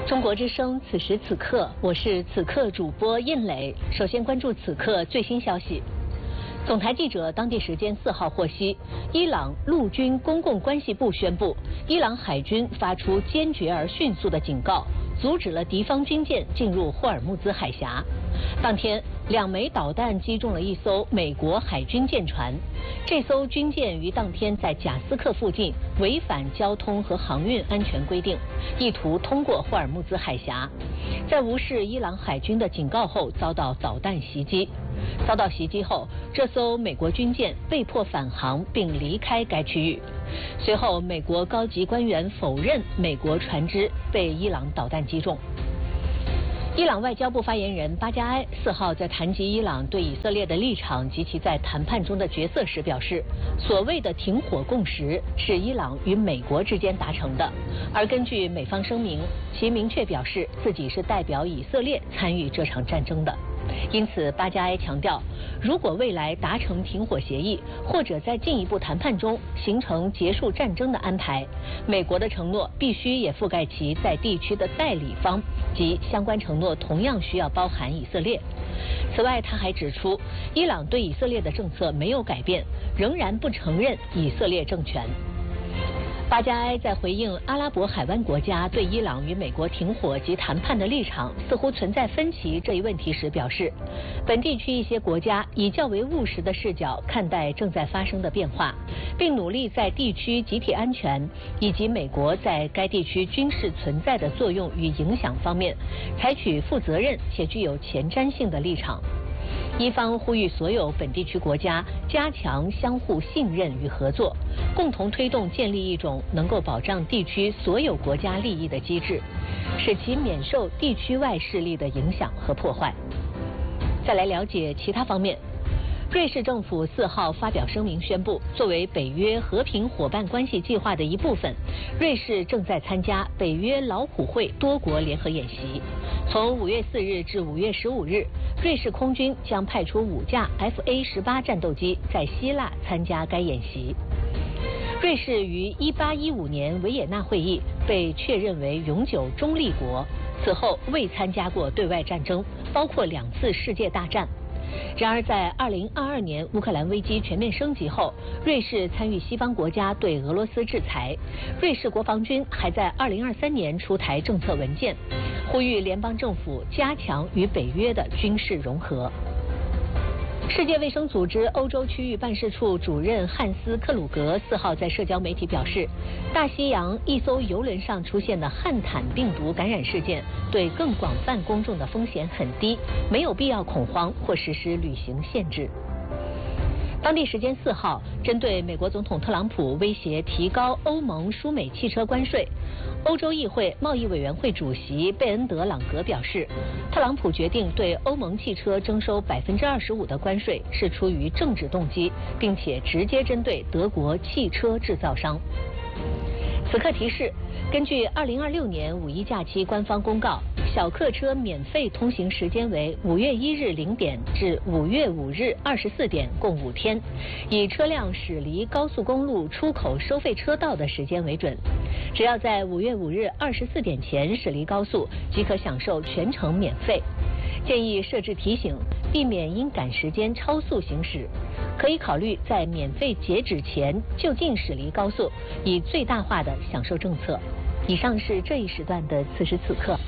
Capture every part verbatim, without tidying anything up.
中国之声，此时此刻，我是此刻主播印磊。首先关注此刻最新消息。总台记者当地时间四号获悉，伊朗陆军公共关系部宣布，伊朗海军发出坚决而迅速的警告，阻止了敌方军舰进入霍尔木兹海峡。当天，两枚导弹击中了一艘美国海军舰船。这艘军舰于当天在贾斯克附近违反交通和航运安全规定，意图通过霍尔木兹海峡，在无视伊朗海军的警告后遭到导弹袭击。遭到袭击后，这艘美国军舰被迫返航并离开该区域。随后，美国高级官员否认美国船只被伊朗导弹击中。伊朗外交部发言人巴加埃四号在谈及伊朗对以色列的立场及其在谈判中的角色时表示，所谓的停火共识是伊朗与美国之间达成的，而根据美方声明，其明确表示自己是代表以色列参与这场战争的。因此，巴加埃强调，如果未来达成停火协议，或者在进一步谈判中形成结束战争的安排，美国的承诺必须也覆盖其在地区的代理方，及相关承诺同样需要包含以色列。此外，他还指出，伊朗对以色列的政策没有改变，仍然不承认以色列政权。巴加埃在回应阿拉伯海湾国家对伊朗与美国停火及谈判的立场似乎存在分歧这一问题时表示，本地区一些国家以较为务实的视角看待正在发生的变化，并努力在地区集体安全以及美国在该地区军事存在的作用与影响方面采取负责任且具有前瞻性的立场。一方呼吁所有本地区国家加强相互信任与合作，共同推动建立一种能够保障地区所有国家利益的机制，使其免受地区外势力的影响和破坏。再来了解其他方面。瑞士政府四号发表声明宣布，作为北约和平伙伴关系计划的一部分，瑞士正在参加北约老虎会多国联合演习。从五月四日至五月十五日，瑞士空军将派出五架 F A 十八战斗机在希腊参加该演习。瑞士于一八一五年维也纳会议被确认为永久中立国，此后未参加过对外战争，包括两次世界大战。然而，在二零二二年乌克兰危机全面升级后，瑞士参与西方国家对俄罗斯制裁。瑞士国防军还在二零二三年出台政策文件，呼吁联邦政府加强与北约的军事融合。世界卫生组织欧洲区域办事处主任汉斯·克鲁格四号在社交媒体表示，大西洋一艘邮轮上出现的汉坦病毒感染事件对更广泛公众的风险很低，没有必要恐慌或实施旅行限制。当地时间四号，针对美国总统特朗普威胁提高欧盟输美汽车关税，欧洲议会贸易委员会主席贝恩德朗格表示，特朗普决定对欧盟汽车征收百分之二十五的关税是出于政治动机，并且直接针对德国汽车制造商。此刻提示，根据二零二六年五一假期官方公告，小客车免费通行时间为五月一日零点至五月五日二十四点，共五天，以车辆驶离高速公路出口收费车道的时间为准。只要在五月五日二十四点前驶离高速，即可享受全程免费。建议设置提醒，避免因赶时间超速行驶。可以考虑在免费截止前就近驶离高速，以最大化的享受政策。以上是这一时段的此时此刻。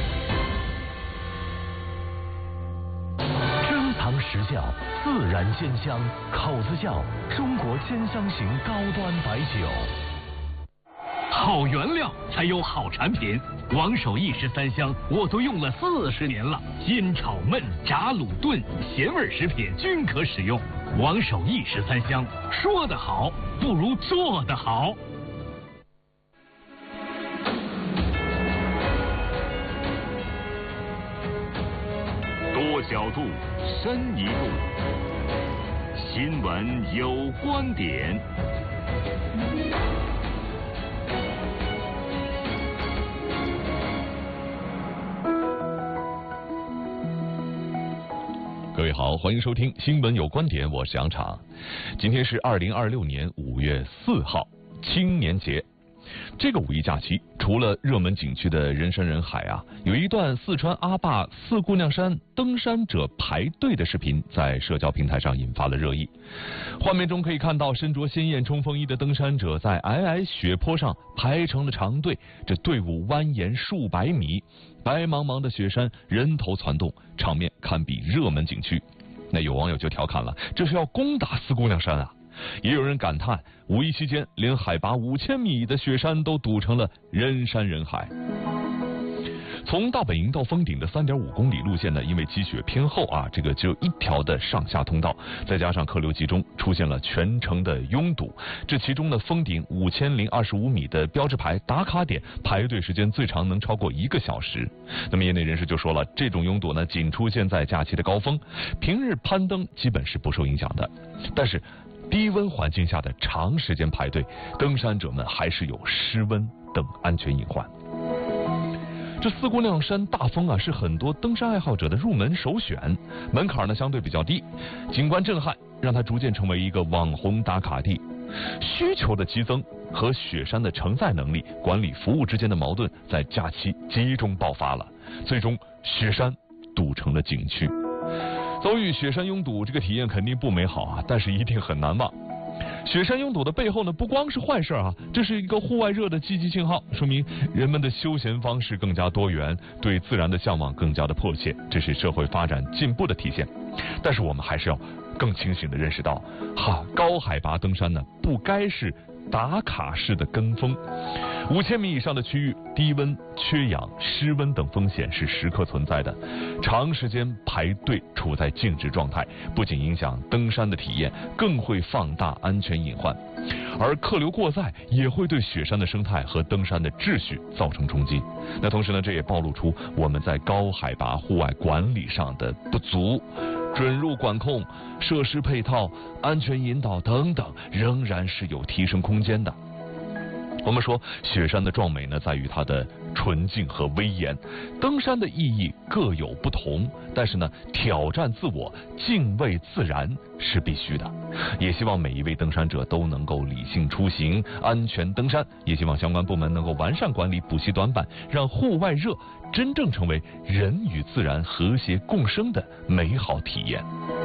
珍藏实窖，自然鲜香，口子窖，中国鲜香型高端白酒。 好原料才有好产品，王守义十三香我都用了四十年了，腌炒焖炸卤炖咸味食品均可使用。王守义十三香，说得好不如做得好。 多角度，深一度，新闻有观点。 各位好，欢迎收听新闻有观点，我是杨昶。今天是二零二六年五月四号，青年节。 这个五一假期，除了热门景区的人山人海啊，有一段四川阿坝四姑娘山登山者排队的视频在社交平台上引发了热议。画面中可以看到身着鲜艳冲锋衣的登山者在皑皑雪坡上排成了长队，这队伍蜿蜒数百米，白茫茫的雪山人头攒动，场面堪比热门景区。那有网友就调侃了，这是要攻打四姑娘山啊！也有人感叹，五一期间连海拔五千米的雪山都堵成了人山人海。从大本营到峰顶的 三点五公里路线呢，因为积雪偏厚啊，这个只有一条的上下通道，再加上客流集中，出现了全程的拥堵。这其中呢，峰顶五千零二十五米的标志牌打卡点排队时间最长能超过一个小时。那么业内人士就说了，这种拥堵呢，仅出现在假期的高峰，平日攀登基本是不受影响的。但是低温环境下的长时间排队，登山者们还是有失温等安全隐患。这四姑娘山大峰啊，是很多登山爱好者的入门首选，门槛呢相对比较低，景观震撼，让它逐渐成为一个网红打卡地。需求的激增和雪山的承载能力、管理服务之间的矛盾在假期集中爆发了，最终雪山堵成了景区。遭遇雪山拥堵，这个体验肯定不美好啊，但是一定很难忘。雪山拥堵的背后呢，不光是坏事啊，这是一个户外热的积极信号，说明人们的休闲方式更加多元，对自然的向往更加的迫切，这是社会发展进步的体现。但是我们还是要更清醒地认识到，哈，高海拔登山呢，不该是打卡式的跟风。五千米以上的区域，低温、缺氧、失温等风险是时刻存在的。长时间排队处在静止状态，不仅影响登山的体验，更会放大安全隐患。而客流过载也会对雪山的生态和登山的秩序造成冲击。那同时呢，这也暴露出我们在高海拔户外管理上的不足。准入管控、设施配套、安全引导等等，仍然是有提升空间的。我们说，雪山的壮美呢，在于它的纯净和威严。登山的意义各有不同，但是呢，挑战自我、敬畏自然是必须的。也希望每一位登山者都能够理性出行、安全登山。也希望相关部门能够完善管理、补齐短板，让户外热真正成为人与自然和谐共生的美好体验。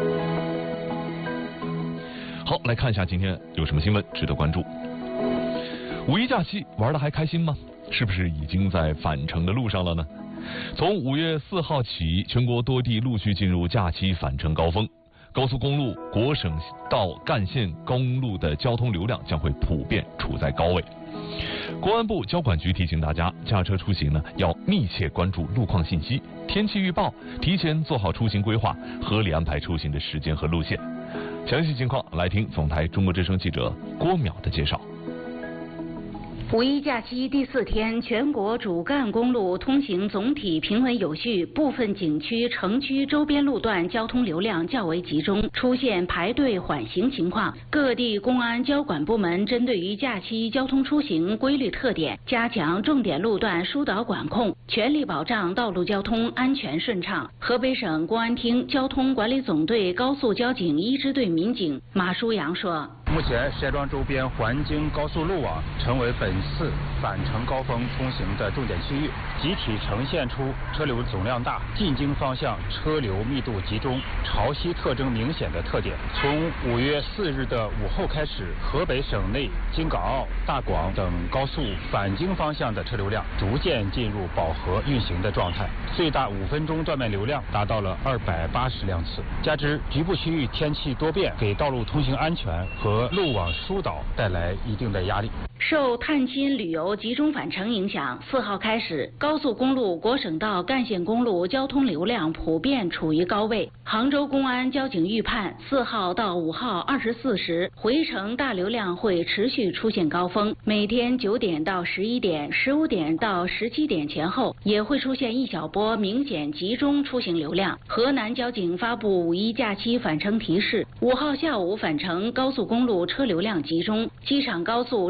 好，来看一下今天有什么新闻值得关注。五一假期玩得还开心吗？是不是已经在返程的路上了呢？从五月四号起，全国多地陆续进入假期返程高峰，高速公路、国省道干线公路的交通流量将会普遍处在高位。公安部交管局提醒大家，驾车出行呢要密切关注路况信息、天气预报，提前做好出行规划，合理安排出行的时间和路线。详细情况来听总台中国之声记者郭淼的介绍。 五一假期第四天，全国主干公路通行总体平稳有序，部分景区、城区周边路段交通流量较为集中，出现排队缓行情况。各地公安交管部门针对于假期交通出行规律特点，加强重点路段疏导管控，全力保障道路交通安全顺畅。河北省公安厅交通管理总队高速交警一支队民警马书阳说。 目前，石家庄周边环京高速路网成为本次返程高峰通行的重点区域，集体呈现出车流总量大、进京方向车流密度集中、潮汐特征明显的特点。从五月四日的午后开始，河北省内京港澳、大广等高速返京方向的车流量逐渐进入饱和运行的状态，最大五分钟断面流量达到了二百八十辆次。加之局部区域天气多变，给道路通行安全和路网疏导带来一定的压力。 受探亲旅游集中返程影响，四号开始，高速公路、国省道干线公路交通流量普遍处于高位。杭州公安交警预判，四号到五号二十四时，回程大流量会持续出现高峰，每天九点到十一点、十五点到十七点前后，也会出现一小波明显集中出行流量。河南交警发布五一假期返程提示，五号下午返程高速公路车流量集中，机场高速郑州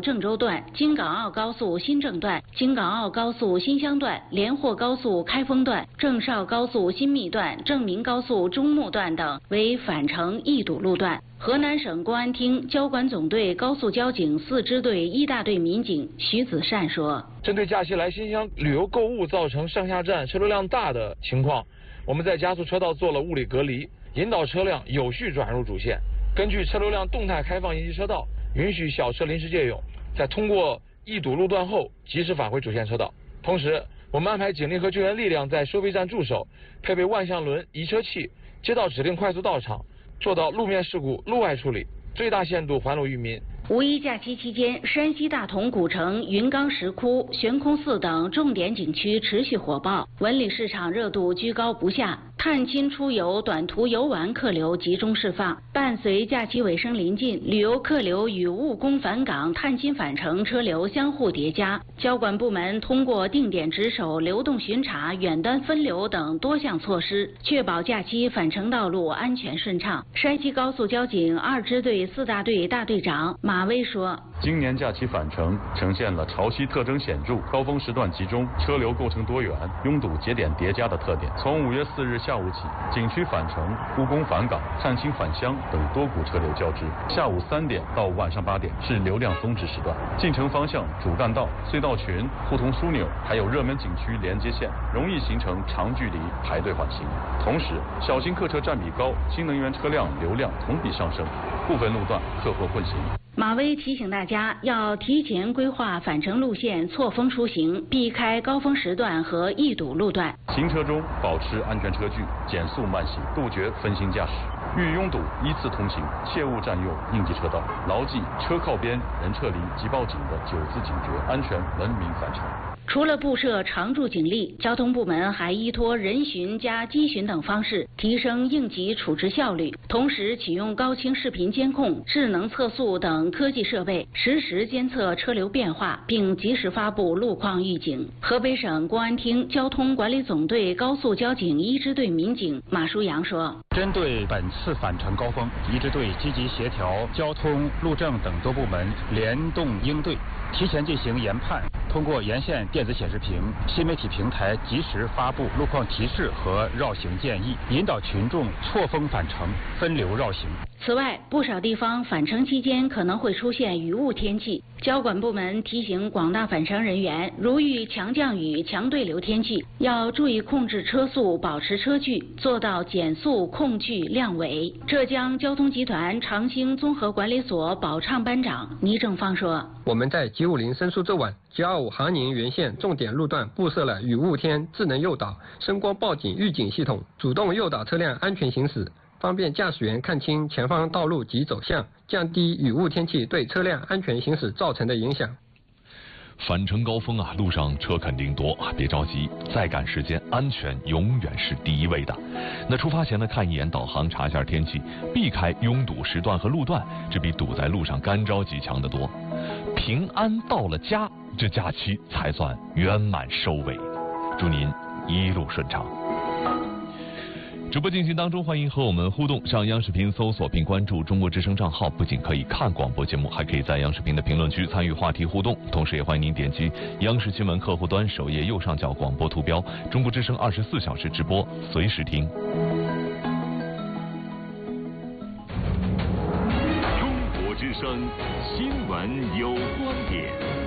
段、京港澳高速新郑段、京港澳高速新乡段、连霍高速开封段、郑绍高速新密段、郑明高速中牟段等为返程易堵路段。河南省公安厅交管总队高速交警四支队一大队民警徐子善说：“ 针对假期来新乡旅游购物造成上下站车流量大的情况，我们在加速车道做了物理隔离，引导车辆有序转入主线。根据车流量动态开放应急车道，允许小车临时借用，在通过易堵路段后及时返回主线车道。同时，我们安排警力和救援力量在收费站驻守，配备万向轮移车器，接到指令快速到场，做到路面事故路外处理，最大限度还路于民。” 五一假期期间，山西大同古城、云冈石窟、悬空寺等重点景区持续火爆，文旅市场热度居高不下，探亲出游、短途游玩客流集中释放。伴随假期尾声临近，旅游客流与务工返岗、探亲返程车流相互叠加。交管部门通过定点值守、流动巡查、远端分流等多项措施，确保假期返程道路安全顺畅。山西高速交警二支队四大队大队长马威说：“ 今年假期返程呈现了潮汐特征显著、高峰时段集中、车流构成多元、拥堵节点叠加的特点。从五月四日下午起，景区返程、务工返岗、探亲返乡等多股车流交织。下午三点到晚上八点是流量峰值时段，进城方向主干道、隧道群、互通枢纽还有热门景区连接线，容易形成长距离排队缓行。同时，小型客车占比高，新能源车辆流量同比上升，部分路段客货混行。” 马威提醒大家要提前规划返程路线，错峰出行，避开高峰时段和易堵路段。 行车中保持安全车距，减速慢行，杜绝分心驾驶。遇拥堵依次通行，切勿占用应急车道，牢记车靠边、人撤离即报警的九字警诀，安全文明返程。 除了布设常驻警力，交通部门还依托人巡加机巡等方式提升应急处置效率，同时启用高清视频监控、智能测速等科技设备，实时监测车流变化，并及时发布路况预警。河北省公安厅交通管理总队高速交警一支队民警马书阳说：“ 针对本次返程高峰，一支队积极协调交通、路政等多部门联动应对，提前进行研判，通过沿线电子显示屏、新媒体平台及时发布路况提示和绕行建议，引导群众错峰返程、分流绕行。” 此外，不少地方返程期间可能会出现雨雾天气，交管部门提醒广大返程人员，如遇强降雨、强对流天气，要注意控制车速，保持车距，做到减速、控距、量尾。浙江交通集团长兴综合管理所保畅班长倪正芳说：“ 我们在G五零申诉周晚、G二五杭宁原线重点路段布设了雨雾天智能诱导、声光报警预警系统，主动诱导车辆安全行驶，方便驾驶员看清前方道路及走向，降低雨雾天气对车辆安全行驶造成的影响。” 返程高峰啊，路上车肯定多，别着急，再赶时间，安全永远是第一位的。那出发前呢，看一眼导航，查一下天气，避开拥堵时段和路段，这比堵在路上干着急强得多。平安到了家，这假期才算圆满收尾。祝您一路顺畅。直播进行当中，欢迎和我们互动。上央视频搜索并关注中国之声账号，不仅可以看广播节目，还可以在央视频的评论区参与话题互动。同时也欢迎您点击央视新闻客户端首页右上角广播图标，中国之声二十四小时直播，随时听。 中国之声新闻有观点，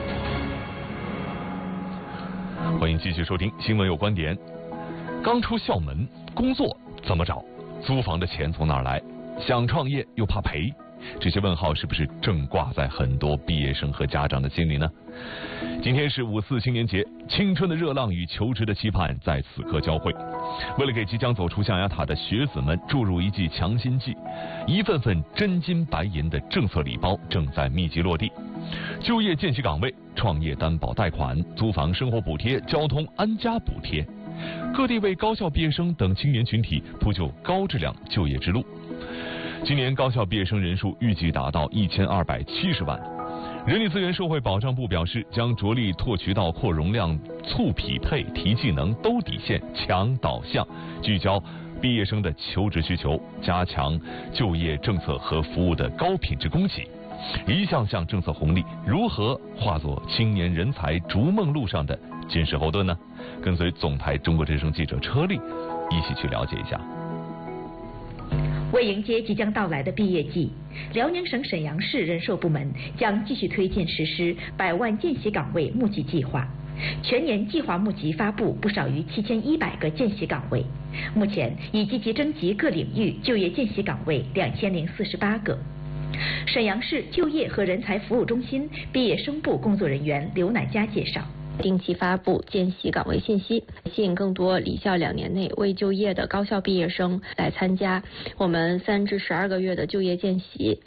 欢迎继续收听新闻有观点。刚出校门，工作怎么找？租房的钱从哪儿来？想创业又怕赔，这些问号是不是正挂在很多毕业生和家长的心里呢？今天是五四青年节，青春的热浪与求职的期盼在此刻交汇。为了给即将走出象牙塔的学子们注入一剂强心剂，一份份真金白银的政策礼包正在密集落地。就业见习岗位、创业担保贷款、租房生活补贴、交通安家补贴，各地为高校毕业生等青年群体铺就高质量就业之路。今年高校毕业生人数预计达到一千二百七十万。人力资源社会保障部表示，将着力拓渠道、扩容量、促匹配、提技能、兜底线、强导向，聚焦毕业生的求职需求，加强就业政策和服务的高品质供给， 一项项政策红利如何化作青年人才逐梦路上的坚实后盾呢？跟随总台中国之声记者车丽一起去了解一下。 为迎接即将到来的毕业季，辽宁省沈阳市人寿部门将继续推进实施百万见习岗位募集计划。全年计划募集发布不少于七千一百个见习岗位，目前已积极征集各领域就业见习岗位两千零四十八个。沈阳市就业和人才服务中心毕业生部工作人员刘乃佳介绍。 定期发布见习岗位信息，吸引更多离校两年内未就业的高校毕业生来参加我们三至十二个月的就业见习。